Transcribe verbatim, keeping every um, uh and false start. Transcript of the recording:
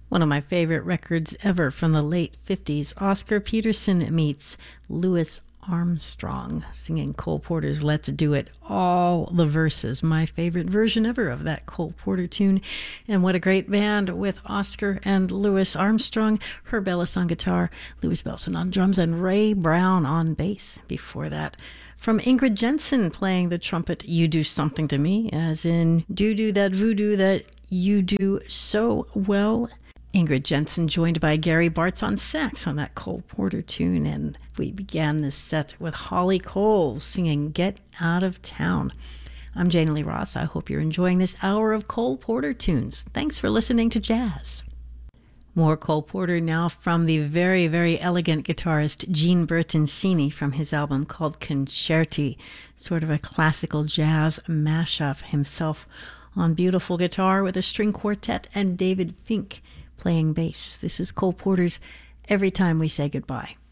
One of my favorite records ever from the late fifties, Oscar Peterson meets Louis Armstrong singing Cole Porter's Let's Do It, all the verses. My favorite version ever of that Cole Porter tune. And what a great band with Oscar and Louis Armstrong, Herb Ellis on guitar, Louis Bellson on drums, and Ray Brown on bass. Before that, from Ingrid Jensen playing the trumpet, You Do Something to Me, as in do do that voodoo that you do so well. Ingrid Jensen joined by Gary Bartz on sax on that Cole Porter tune, and we began this set with Holly Cole singing Get Out of Town. I'm Jana Lee Ross. I hope you're enjoying this hour of Cole Porter tunes. Thanks for listening to Jazz. More Cole Porter now from the very, very elegant guitarist Gene Bertoncini from his album called Concerti, sort of a classical jazz mashup, himself on beautiful guitar with a string quartet and David Fink playing bass. This is Cole Porter's Every Time We Say Goodbye.